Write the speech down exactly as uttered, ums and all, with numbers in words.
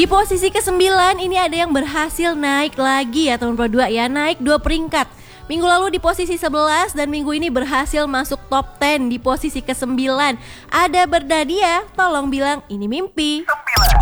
Di posisi kesembilan ini ada yang berhasil naik lagi ya teman Pro dua ya, naik dua peringkat. Minggu lalu di posisi sebelas dan minggu ini berhasil masuk top sepuluh di posisi kesembilan. Ada Bernadia, tolong bilang ini mimpi. sembilan.